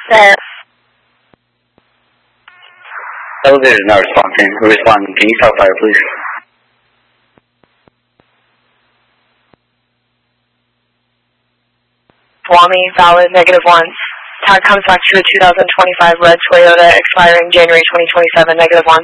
Yes. Elevator is not responding. Can you tell fire, please? Swami, valid, -1. Tag comes back to a 2025 red Toyota expiring January 2027, -1.